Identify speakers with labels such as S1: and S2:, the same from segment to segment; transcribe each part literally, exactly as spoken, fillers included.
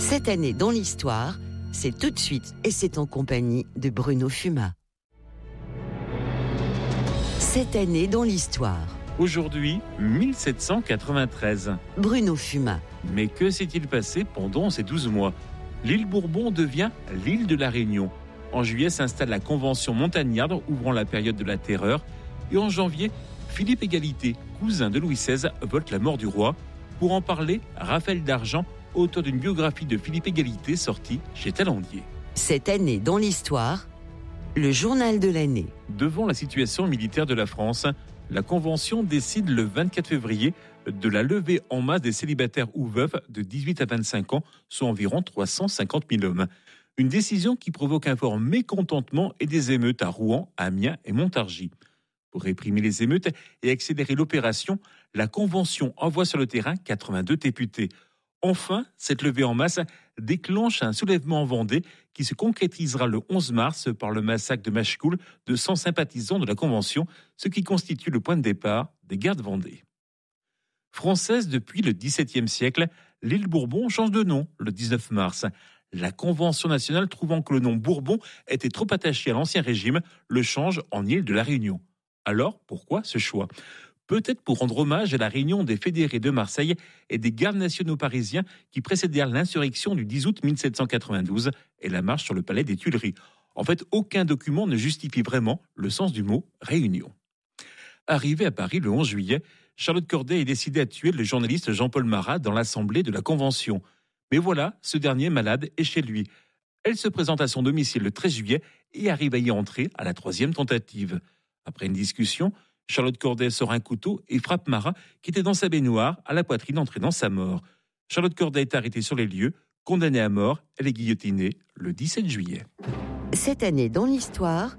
S1: Cette année dans l'histoire, c'est tout de suite et c'est en compagnie de Bruno Fumat. Cette année dans l'histoire.
S2: Aujourd'hui, mille sept cent quatre-vingt-treize.
S1: Bruno Fumat.
S2: Mais que s'est-il passé pendant ces douze mois ? L'île Bourbon devient l'île de la Réunion. En juillet s'installe la Convention montagnarde ouvrant la période de la Terreur. Et en janvier, Philippe Égalité, cousin de Louis seize, vote la mort du roi. Pour en parler, Raphaël Dargent, auteur d'une biographie de Philippe Égalité sortie chez Talandier.
S1: Cette année dans l'histoire, le journal de l'année.
S2: Devant la situation militaire de la France, la Convention décide le vingt-quatre février de la levée en masse des célibataires ou veufs de dix-huit à vingt-cinq ans, soit environ trois cent cinquante mille hommes. Une décision qui provoque un fort mécontentement et des émeutes à Rouen, Amiens et Montargis. Pour réprimer les émeutes et accélérer l'opération, la Convention envoie sur le terrain quatre-vingt-deux députés. Enfin, cette levée en masse déclenche un soulèvement en Vendée qui se concrétisera le onze mars par le massacre de Machecoul de cent sympathisants de la Convention, ce qui constitue le point de départ des guerres de Vendée. Française depuis le dix-septième siècle, l'île Bourbon change de nom le dix-neuf mars. La Convention nationale, trouvant que le nom Bourbon était trop attaché à l'Ancien Régime, le change en île de la Réunion. Alors, pourquoi ce choix ? Peut-être pour rendre hommage à la réunion des fédérés de Marseille et des gardes nationaux parisiens qui précédèrent l'insurrection du dix août mille sept cent quatre-vingt-douze et la marche sur le palais des Tuileries. En fait, aucun document ne justifie vraiment le sens du mot « réunion ». Arrivée à Paris le onze juillet, Charlotte Corday est décidée à tuer le journaliste Jean-Paul Marat dans l'assemblée de la Convention. Mais voilà, ce dernier malade est chez lui. Elle se présente à son domicile le treize juillet et arrive à y entrer à la troisième tentative. Après une discussion, Charlotte Corday sort un couteau et frappe Marat, qui était dans sa baignoire, à la poitrine, entraînant sa mort. Charlotte Corday est arrêtée sur les lieux, condamnée à mort. Elle est guillotinée le dix-sept juillet.
S1: Cette année dans l'histoire,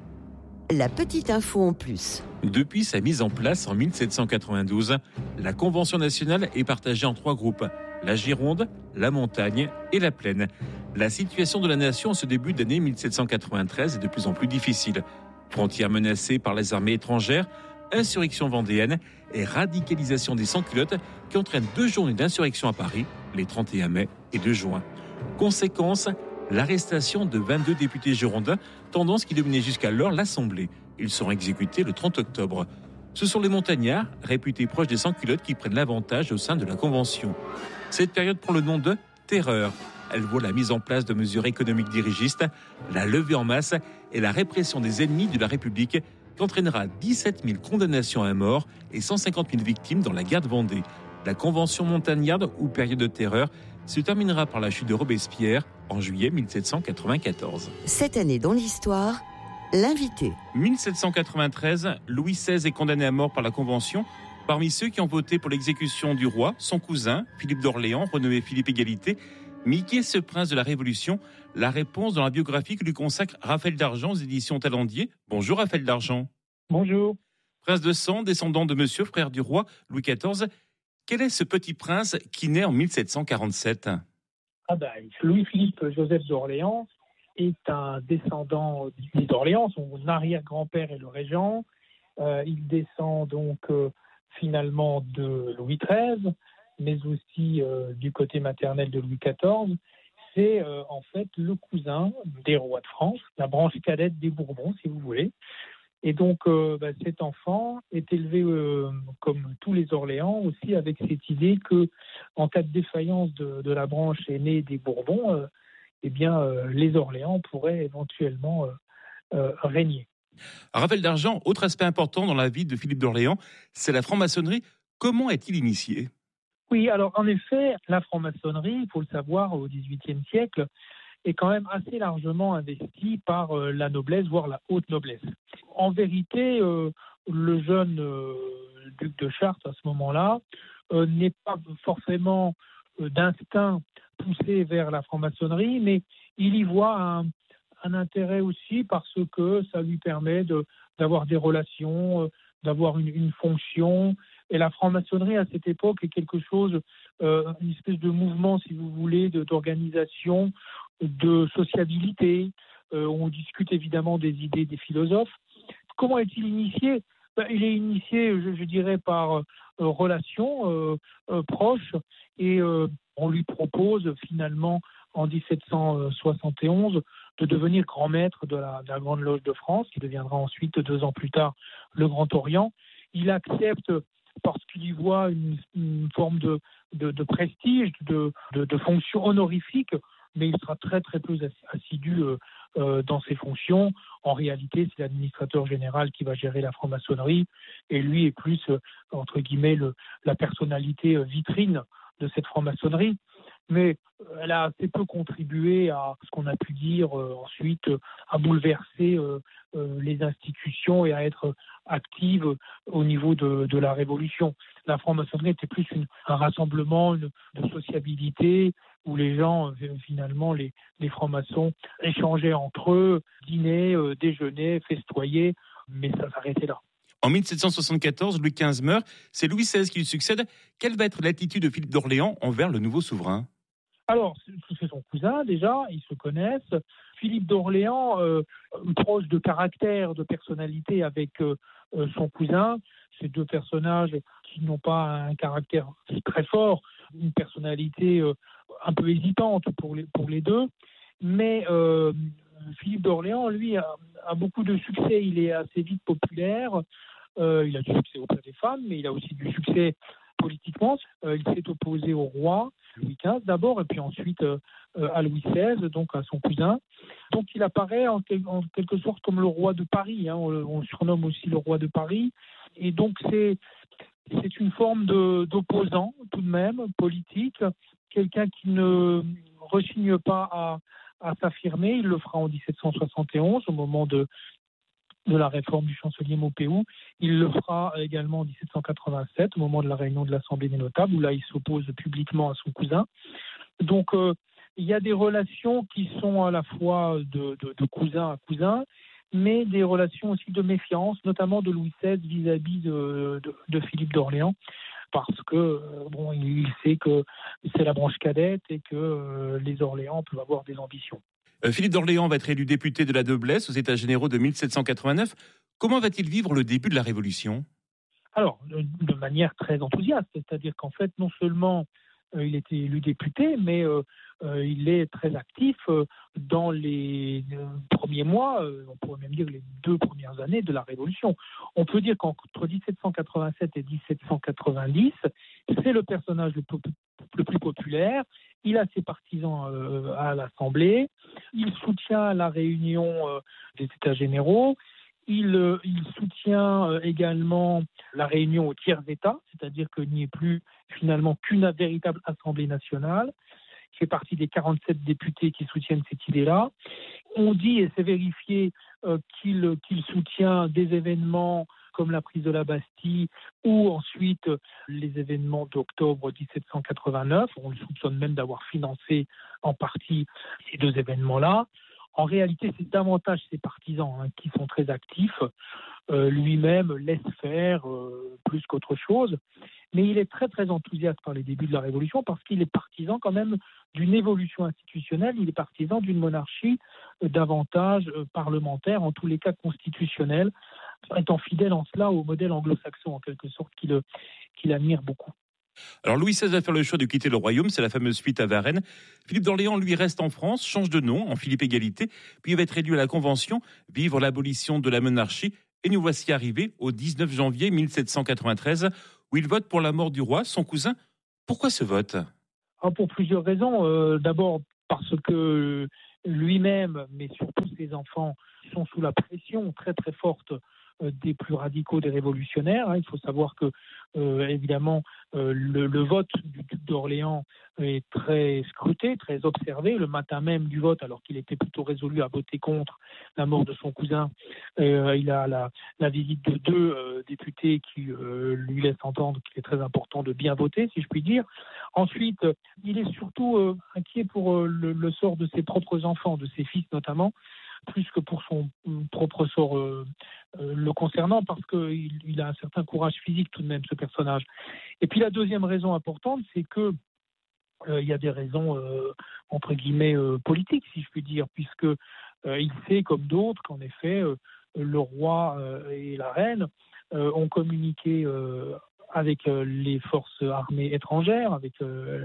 S1: la petite info en plus.
S2: Depuis sa mise en place en mille sept cent quatre-vingt-douze, la Convention nationale est partagée en trois groupes, la Gironde, la Montagne et la Plaine. La situation de la nation en ce début d'année mille sept cent quatre-vingt-treize est de plus en plus difficile. Frontières menacées par les armées étrangères, insurrection vendéenne et radicalisation des sans-culottes qui entraînent deux journées d'insurrection à Paris, les trente et un mai et deux juin. Conséquence, l'arrestation de vingt-deux députés girondins, tendance qui dominait jusqu'alors l'Assemblée. Ils seront exécutés le trente octobre. Ce sont les montagnards, réputés proches des sans-culottes, qui prennent l'avantage au sein de la Convention. Cette période prend le nom de Terreur. Elle voit la mise en place de mesures économiques dirigistes, la levée en masse et la répression des ennemis de la République qui entraînera dix-sept mille condamnations à mort et cent cinquante mille victimes dans la guerre de Vendée. La Convention montagnarde, ou période de terreur, se terminera par la chute de Robespierre en juillet mille sept cent quatre-vingt-quatorze.
S1: Cette année dans l'histoire, l'invité.
S2: mille sept cent quatre-vingt-treize, Louis seize est condamné à mort par la Convention. Parmi ceux qui ont voté pour l'exécution du roi, son cousin, Philippe d'Orléans, renommé Philippe Égalité. Mais qui est ce prince de la Révolution ? La réponse dans la biographie que lui consacre Raphaël Dargent aux éditions Talandier. Bonjour Raphaël Dargent.
S3: Bonjour.
S2: Prince de sang, descendant de monsieur, frère du roi Louis quatorze. Quel est ce petit prince qui naît en mille sept cent quarante-sept ?
S3: Ah ben, Louis-Philippe Joseph d'Orléans est un descendant d'Orléans. Son arrière-grand-père est le régent. Euh, il descend donc euh, finalement de Louis treize, mais aussi euh, du côté maternel de Louis quatorze. C'est euh, en fait le cousin des rois de France, la branche cadette des Bourbons, si vous voulez. Et donc, euh, bah, cet enfant est élevé, euh, comme tous les Orléans, aussi avec cette idée que, en cas de défaillance de, de la branche aînée des Bourbons, euh, eh bien, euh, les Orléans pourraient éventuellement euh, euh, régner.
S2: Raphaël Dargent, autre aspect important dans la vie de Philippe d'Orléans, c'est la franc-maçonnerie. Comment est-il initié ?
S3: Oui, alors en effet, la franc-maçonnerie, il faut le savoir, au dix-huitième siècle, est quand même assez largement investie par euh, la noblesse, voire la haute noblesse. En vérité, euh, le jeune euh, duc de Chartres, à ce moment-là, euh, n'est pas forcément euh, d'instinct poussé vers la franc-maçonnerie, mais il y voit un, un intérêt aussi parce que ça lui permet de, d'avoir des relations, euh, d'avoir une, une fonction. Et la franc-maçonnerie, à cette époque, est quelque chose, euh, une espèce de mouvement, si vous voulez, de, d'organisation, de sociabilité. Euh, on discute évidemment des idées des philosophes. Comment est-il initié ? Ben, il est initié, je, je dirais, par euh, relation euh, euh, proche. Et euh, on lui propose finalement en dix-sept cent soixante et onze de devenir grand maître de la, de la Grande Loge de France, qui deviendra ensuite, deux ans plus tard, le Grand Orient. Il accepte parce qu'il y voit une, une forme de, de, de prestige, de, de, de fonction honorifique, mais il sera très très peu assidu euh, euh, dans ses fonctions. En réalité, c'est l'administrateur général qui va gérer la franc-maçonnerie, et lui est plus, euh, entre guillemets, le, la personnalité euh, vitrine de cette franc-maçonnerie. Mais elle a assez peu contribué à ce qu'on a pu dire euh, ensuite, euh, à bouleverser euh, euh, les institutions et à être active euh, au niveau de, de la Révolution. La franc-maçonnerie était plus une, un rassemblement une, de sociabilité où les gens, euh, finalement, les, les francs-maçons échangeaient entre eux, dînaient, euh, déjeunaient, festoyaient, mais ça s'arrêtait là.
S2: En dix-sept cent soixante-quatorze, Louis quinze meurt, c'est Louis seize qui lui succède. Quelle va être l'attitude de Philippe d'Orléans envers le nouveau souverain ?
S3: Alors, c'est son cousin déjà, ils se connaissent. Philippe d'Orléans, euh, proche de caractère, de personnalité avec euh, son cousin, ces deux personnages qui n'ont pas un caractère très fort, une personnalité euh, un peu hésitante pour les, pour les deux. Mais euh, Philippe d'Orléans, lui, a, a beaucoup de succès. Il est assez vite populaire. Euh, il a du succès auprès des femmes, mais il a aussi du succès politiquement. Euh, il s'est opposé au roi, Louis quinze d'abord, et puis ensuite euh, à Louis seize, donc à son cousin. Donc il apparaît en, quel, en quelque sorte comme le roi de Paris. Hein. On, on le surnomme aussi le roi de Paris. Et donc c'est, c'est une forme de, d'opposant, tout de même, politique. Quelqu'un qui ne rechigne pas à, à s'affirmer. Il le fera en dix-sept cent soixante et onze, au moment de de la réforme du chancelier Maupeou. Il le fera également en dix-sept cent quatre-vingt-sept, au moment de la réunion de l'Assemblée des notables, où là, il s'oppose publiquement à son cousin. Donc, euh, il y a des relations qui sont à la fois de, de, de cousin à cousin, mais des relations aussi de méfiance, notamment de Louis seize vis-à-vis de, de, de Philippe d'Orléans, parce que bon, il sait que c'est la branche cadette et que euh, les Orléans peuvent avoir des ambitions.
S2: Philippe d'Orléans va être élu député de la noblesse aux États généraux de dix-sept cent quatre-vingt-neuf. Comment va-t-il vivre le début de la Révolution ?
S3: Alors, de manière très enthousiaste, c'est-à-dire qu'en fait, non seulement euh, il était élu député, mais euh, euh, il est très actif euh, dans les euh, premiers mois, euh, on pourrait même dire les deux premières années de la Révolution. On peut dire qu'entre dix-sept cent quatre-vingt-sept et dix-sept cent quatre-vingt-dix, c'est le personnage le plus, le plus populaire. Il a ses partisans euh, à l'Assemblée, il soutient la réunion euh, des États généraux, il, euh, il soutient euh, également la réunion au tiers-État, c'est-à-dire qu'il n'y ait plus finalement qu'une véritable Assemblée nationale. Il fait partie des quarante-sept députés qui soutiennent cette idée-là. On dit, et c'est vérifié, euh, qu'il, qu'il soutient des événements comme la prise de la Bastille ou ensuite les événements d'octobre dix-sept cent quatre-vingt-neuf. On le soupçonne même d'avoir financé en partie ces deux événements-là. En réalité, c'est davantage ses partisans hein, qui sont très actifs. Euh, lui-même laisse faire euh, plus qu'autre chose. Mais il est très très enthousiaste par les débuts de la Révolution parce qu'il est partisan quand même d'une évolution institutionnelle, il est partisan d'une monarchie euh, davantage euh, parlementaire, en tous les cas constitutionnelle, étant fidèle en cela au modèle anglo-saxon en quelque sorte qu'il, qu'il admire beaucoup.
S2: Alors Louis seize va faire le choix de quitter le royaume, c'est la fameuse fuite à Varennes. Philippe d'Orléans, lui, reste en France, change de nom en Philippe Égalité, puis il va être élu à la Convention, vivre l'abolition de la monarchie. Et nous voici arrivés au dix-neuf janvier dix-sept cent quatre-vingt-treize, où il vote pour la mort du roi, son cousin. Pourquoi ce vote ?
S3: Alors pour plusieurs raisons. Euh, d'abord parce que lui-même, mais surtout ses enfants, sont sous la pression très très forte des plus radicaux des révolutionnaires. Il faut savoir que, euh, évidemment, euh, le, le vote du duc d'Orléans est très scruté, très observé. Le matin même du vote, alors qu'il était plutôt résolu à voter contre la mort de son cousin, euh, il a la, la visite de deux euh, députés qui euh, lui laissent entendre qu'il est très important de bien voter, si je puis dire. Ensuite, il est surtout euh, inquiet pour euh, le, le sort de ses propres enfants, de ses fils notamment, plus que pour son propre sort euh, euh, le concernant, parce qu'il il a un certain courage physique tout de même, ce personnage. Et puis la deuxième raison importante, c'est que euh, il y a des raisons, euh, entre guillemets, euh, politiques, si je puis dire, puisque euh, il sait, comme d'autres, qu'en effet, euh, le roi euh, et la reine euh, ont communiqué euh, avec euh, les forces armées étrangères, avec euh,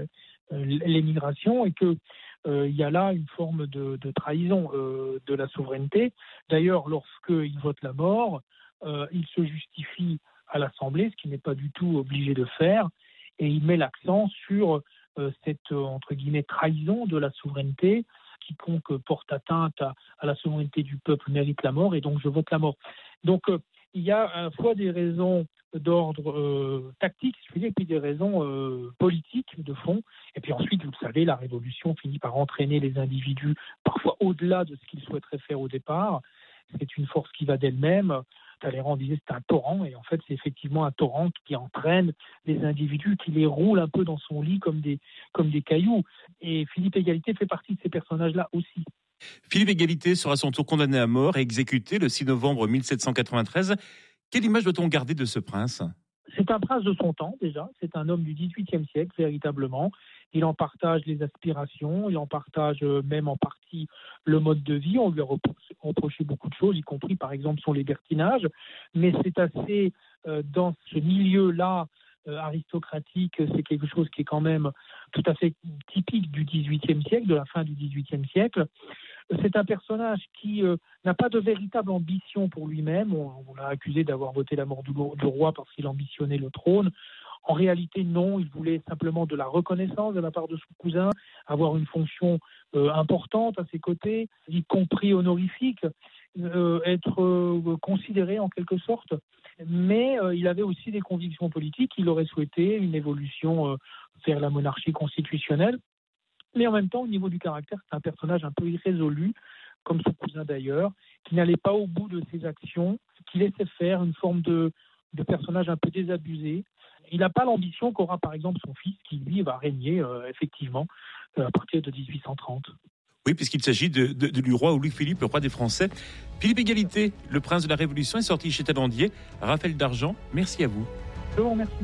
S3: l'émigration et que euh, il y a là une forme de, de trahison euh, de la souveraineté. D'ailleurs, lorsqu'il vote la mort, euh, il se justifie à l'Assemblée, ce qui n'est pas du tout obligé de faire, et il met l'accent sur euh, cette euh, entre guillemets trahison de la souveraineté. Quiconque porte atteinte à, à la souveraineté du peuple mérite la mort, et donc je vote la mort. Donc euh, il y a à la fois des raisons d'ordre euh, tactique, je veux dire, et puis des raisons euh, politiques de fond. Et puis ensuite, vous le savez, la révolution finit par entraîner les individus parfois au-delà de ce qu'ils souhaiteraient faire au départ. C'est une force qui va d'elle-même. Talleyrand disait que c'est un torrent, et en fait c'est effectivement un torrent qui entraîne les individus, qui les roule un peu dans son lit comme des, comme des cailloux. Et Philippe Égalité fait partie de ces personnages-là aussi.
S2: Philippe Égalité sera à son tour condamné à mort et exécuté le six novembre mille sept cent quatre-vingt-treize. Quelle image doit-on garder de ce prince ?
S3: C'est un prince de son temps déjà, c'est un homme du dix-huitième siècle véritablement. Il en partage les aspirations, il en partage même en partie le mode de vie. On lui a reproché beaucoup de choses, y compris par exemple son libertinage. Mais c'est assez, euh, dans ce milieu-là euh, aristocratique, c'est quelque chose qui est quand même tout à fait typique du dix-huitième siècle, de la fin du dix-huitième siècle. C'est un personnage qui euh, n'a pas de véritable ambition pour lui-même. On, on l'a accusé d'avoir voté la mort du, du roi parce qu'il ambitionnait le trône. En réalité, non, il voulait simplement de la reconnaissance de la part de son cousin, avoir une fonction euh, importante à ses côtés, y compris honorifique, euh, être euh, considéré en quelque sorte. Mais euh, il avait aussi des convictions politiques. Il aurait souhaité une évolution euh, vers la monarchie constitutionnelle. Mais en même temps, au niveau du caractère, c'est un personnage un peu irrésolu, comme son cousin d'ailleurs, qui n'allait pas au bout de ses actions, qui laissait faire une forme de, de personnage un peu désabusé. Il n'a pas l'ambition qu'aura par exemple son fils, qui lui va régner euh, effectivement euh, à partir de dix-huit cent trente.
S2: Oui, puisqu'il s'agit de, de, de, du roi Louis-Philippe, le roi des Français. Philippe Égalité, le prince de la Révolution, est sorti chez Talandier. Raphaël Dargent, merci à vous.
S3: Je vous remercie.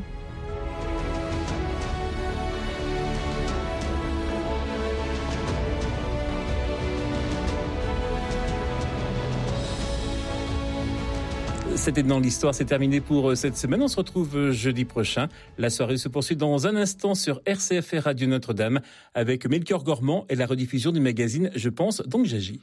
S2: C'était dans l'histoire, c'est terminé pour cette semaine. On se retrouve jeudi prochain. La soirée se poursuit dans un instant sur R C F Radio Notre-Dame avec Melchior Gormand et la rediffusion du magazine Je pense donc j'agis.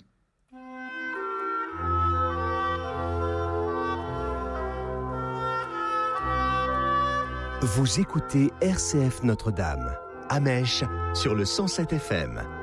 S4: Vous écoutez R C F Notre-Dame, à Mèche, sur le cent sept F M.